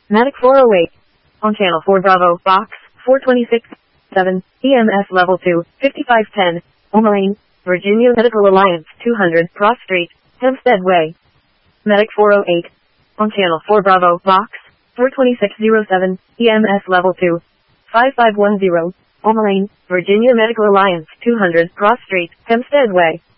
Medic 408. On channel 4 Bravo, box 426, 7, EMS level 2, 5510, O'Malley, Virginia Medical Alliance 200, Cross Street, Hempstead Way. Medic 408. On channel 4 Bravo, box 42607, EMS level 2, 5510, O'Malley, Virginia Medical Alliance 200, Cross Street, Hempstead Way.